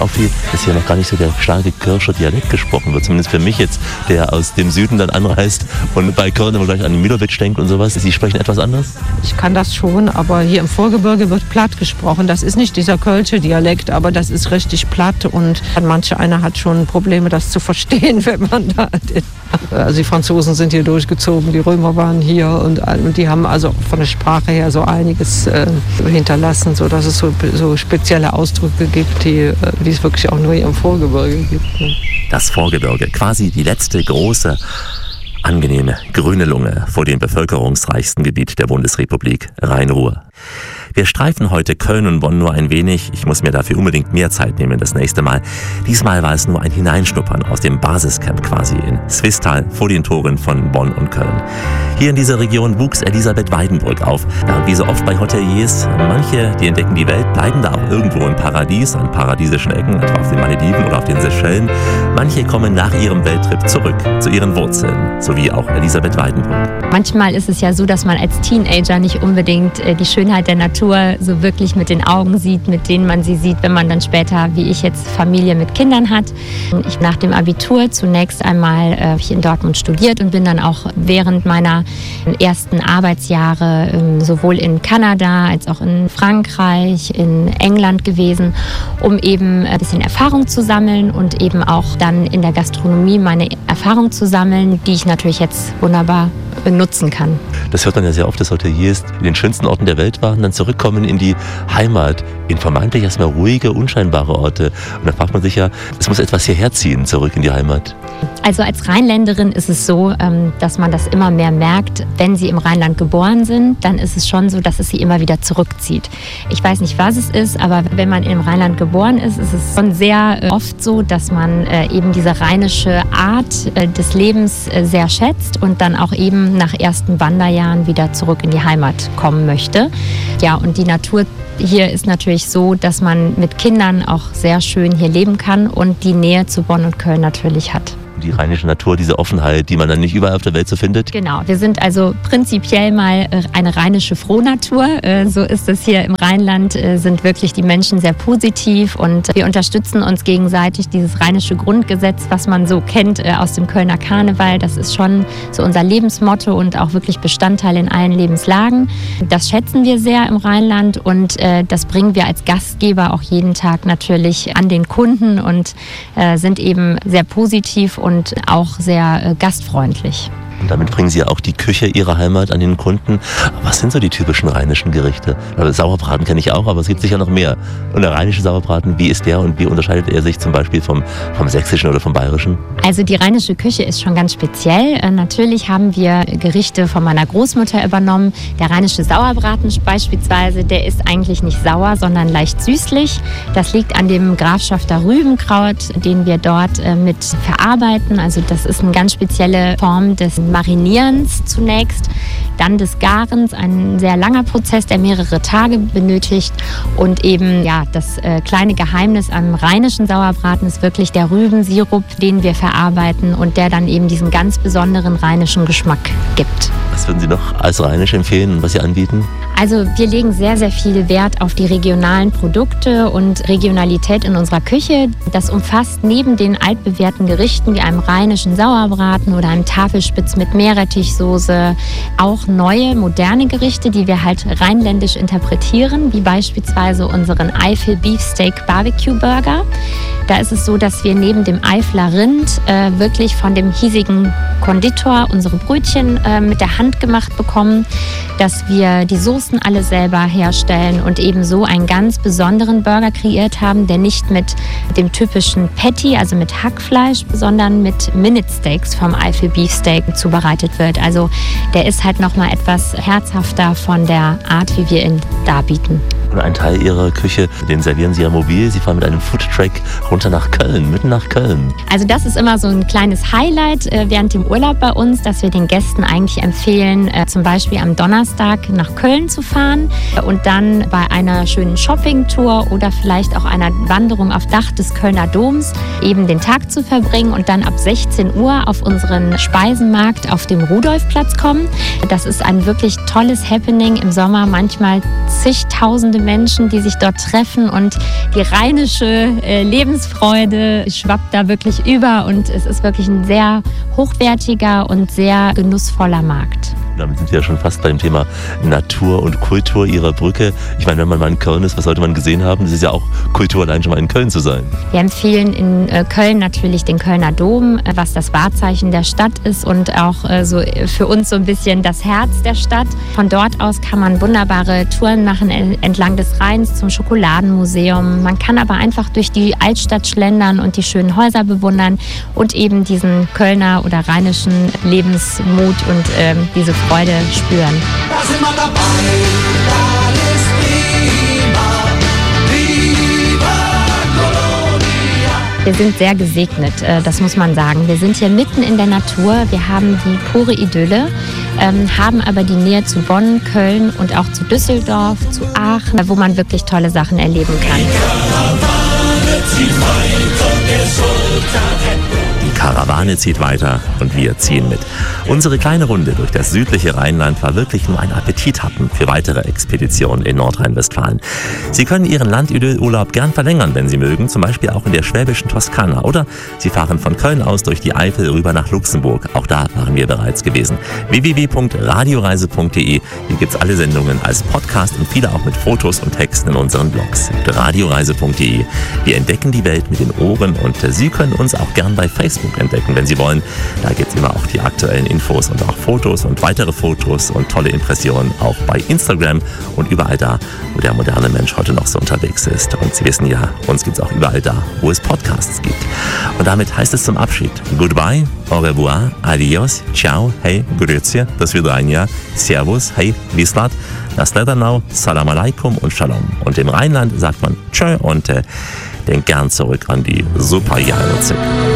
auffiel, dass hier noch gar nicht so der starke Körscher Dialekt gesprochen wird. Zumindest für mich jetzt, der aus dem Süden dann anreist und bei Köln immer gleich an Milovic denkt und sowas. Sie sprechen etwas anders? Ich kann das schon, aber hier im Vorgebirge wird platt gesprochen. Das ist nicht dieser Kölsche Dialekt, aber das ist richtig platt und manche einer hat schon Probleme, das zu verstehen, wenn man da... Also die Franzosen sind hier durchgezogen, die Römer waren hier und die haben also von der Sprache her so einiges hinterlassen, sodass es so spezielle Ausdrücke gibt, die es wirklich auch nur hier im Vorgebirge gibt. Ne? Das Vorgebirge, quasi die letzte große, angenehme grüne Lunge vor dem bevölkerungsreichsten Gebiet der Bundesrepublik, Rhein-Ruhr. Wir streifen heute Köln und Bonn nur ein wenig. Ich muss mir dafür unbedingt mehr Zeit nehmen das nächste Mal. Diesmal war es nur ein Hineinschnuppern aus dem Basiscamp quasi in Swisttal vor den Toren von Bonn und Köln. Hier in dieser Region wuchs Elisabeth Weidenbrück auf. Ja, und wie so oft bei Hoteliers, manche, die entdecken die Welt, bleiben da auch irgendwo im Paradies, an paradiesischen Ecken, etwa auf den Malediven oder auf den Seychellen. Manche kommen nach ihrem Welttrip zurück zu ihren Wurzeln, so wie auch Elisabeth Weidenbrück. Manchmal ist es ja so, dass man als Teenager nicht unbedingt die Schönheit der Natur so wirklich mit den Augen sieht, mit denen man sie sieht, wenn man dann später, wie ich jetzt, Familie mit Kindern hat. Ich nach dem Abitur zunächst einmal in Dortmund studiert und bin dann auch während meiner ersten Arbeitsjahre sowohl in Kanada als auch in Frankreich, in England gewesen, um eben ein bisschen Erfahrung zu sammeln und eben auch dann in der Gastronomie meine Erfahrung zu sammeln, die ich natürlich jetzt wunderbar nutzen kann. Das hört man ja sehr oft, dass Hoteliers in den schönsten Orten der Welt waren, dann zurückkommen in die Heimat, in vermeintlich erstmal ruhige, unscheinbare Orte. Und da fragt man sich ja, es muss etwas hierher ziehen, zurück in die Heimat. Also als Rheinländerin ist es so, dass man das immer mehr merkt. Wenn sie im Rheinland geboren sind, dann ist es schon so, dass es sie immer wieder zurückzieht. Ich weiß nicht, was es ist, aber wenn man im Rheinland geboren ist, ist es schon sehr oft so, dass man eben diese rheinische Art des Lebens sehr schätzt und dann auch eben nach ersten Wanderjahren wieder zurück in die Heimat kommen möchte. Ja, und die Natur hier ist natürlich so, dass man mit Kindern auch sehr schön hier leben kann und die Nähe zu Bonn und Köln natürlich hat. Die rheinische Natur, diese Offenheit, die man dann nicht überall auf der Welt so findet? Genau, wir sind also prinzipiell mal eine rheinische Frohnatur. So ist es hier im Rheinland, sind wirklich die Menschen sehr positiv und wir unterstützen uns gegenseitig. Dieses rheinische Grundgesetz, was man so kennt aus dem Kölner Karneval, das ist schon so unser Lebensmotto und auch wirklich Bestandteil in allen Lebenslagen. Das schätzen wir sehr im Rheinland und das bringen wir als Gastgeber auch jeden Tag natürlich an den Kunden und sind eben sehr positiv und auch sehr gastfreundlich. Und damit bringen Sie ja auch die Küche Ihrer Heimat an den Kunden. Was sind so die typischen rheinischen Gerichte? Sauerbraten kenne ich auch, aber es gibt sicher noch mehr. Und der rheinische Sauerbraten, wie ist der und wie unterscheidet er sich zum Beispiel vom sächsischen oder vom bayerischen? Also die rheinische Küche ist schon ganz speziell. Natürlich haben wir Gerichte von meiner Großmutter übernommen. Der rheinische Sauerbraten beispielsweise, der ist eigentlich nicht sauer, sondern leicht süßlich. Das liegt an dem Grafschafter Rübenkraut, den wir dort mit verarbeiten. Also das ist eine ganz spezielle Form des Marinierens zunächst, dann des Garens, ein sehr langer Prozess, der mehrere Tage benötigt und eben ja, das kleine Geheimnis am rheinischen Sauerbraten ist wirklich der Rübensirup, den wir verarbeiten und der dann eben diesen ganz besonderen rheinischen Geschmack gibt. Was würden Sie noch als rheinisch empfehlen und was Sie anbieten? Also wir legen sehr, sehr viel Wert auf die regionalen Produkte und Regionalität in unserer Küche. Das umfasst neben den altbewährten Gerichten wie einem rheinischen Sauerbraten oder einem Tafelspitz mit Meerrettichsoße auch neue, moderne Gerichte, die wir halt rheinländisch interpretieren, wie beispielsweise unseren Eifel Beefsteak Barbecue Burger. Da ist es so, dass wir neben dem Eifler Rind wirklich von dem hiesigen Konditor unsere Brötchen mit der Hand gemacht bekommen, dass wir die Soßen alle selber herstellen und eben so einen ganz besonderen Burger kreiert haben, der nicht mit dem typischen Patty, also mit Hackfleisch, sondern mit Minute Steaks vom Eifel Beefsteak zubereitet wird. Also der ist halt nochmal etwas herzhafter von der Art, wie wir ihn darbieten. Und ein Teil Ihrer Küche, den servieren Sie ja mobil. Sie fahren mit einem Foodtrack runter nach Köln, mitten nach Köln. Also das ist immer so ein kleines Highlight während dem Urlaub bei uns, dass wir den Gästen eigentlich empfehlen, zum Beispiel am Donnerstag nach Köln zu fahren und dann bei einer schönen Shoppingtour oder vielleicht auch einer Wanderung auf Dach des Kölner Doms eben den Tag zu verbringen und dann ab 16 Uhr auf unseren Speisenmarkt auf dem Rudolfplatz kommen. Das ist ein wirklich tolles Happening im Sommer, manchmal zigtausende Menschen, die sich dort treffen und die rheinische Lebensfreude schwappt da wirklich über und es ist wirklich ein sehr hochwertiger und sehr genussvoller Markt. Damit sind wir ja schon fast beim Thema Natur und Kultur Ihrer Brücke. Ich meine, wenn man mal in Köln ist, was sollte man gesehen haben? Es ist ja auch Kultur, allein schon mal in Köln zu sein. Wir empfehlen in Köln natürlich den Kölner Dom, was das Wahrzeichen der Stadt ist und auch so für uns so ein bisschen das Herz der Stadt. Von dort aus kann man wunderbare Touren machen entlang des Rheins zum Schokoladenmuseum. Man kann aber einfach durch die Altstadt schlendern und die schönen Häuser bewundern und eben diesen Kölner oder rheinischen Lebensmut und diese Freude spüren. Da sind wir dabei, alles Viva Colonia. Wir sind sehr gesegnet, das muss man sagen. Wir sind hier mitten in der Natur, wir haben die pure Idylle, haben aber die Nähe zu Bonn, Köln und auch zu Düsseldorf, zu Aachen, wo man wirklich tolle Sachen erleben kann. Die Karawane zieht weiter und wir ziehen mit. Unsere kleine Runde durch das südliche Rheinland war wirklich nur ein Appetithappen für weitere Expeditionen in Nordrhein-Westfalen. Sie können Ihren Landidyllurlaub gern verlängern, wenn Sie mögen, zum Beispiel auch in der schwäbischen Toskana. Oder Sie fahren von Köln aus durch die Eifel rüber nach Luxemburg. Auch da waren wir bereits gewesen. www.radioreise.de. Hier gibt es alle Sendungen als Podcast und viele auch mit Fotos und Texten in unseren Blogs. radioreise.de. Wir entdecken die Welt mit den Ohren und Sie können uns auch gern bei Facebook entdecken, wenn Sie wollen. Da gibt es immer auch die aktuellen Infos und auch Fotos und weitere Fotos und tolle Impressionen auch bei Instagram und überall da, wo der moderne Mensch heute noch so unterwegs ist. Und Sie wissen ja, uns gibt es auch überall da, wo es Podcasts gibt. Und damit heißt es zum Abschied: Goodbye, au revoir, adios, ciao, hey, grüezi, do svidania, servus, hey, vislat, nasledanau, salam alaikum und shalom. Und im Rheinland sagt man tschö und denkt gern zurück an die super Jahre.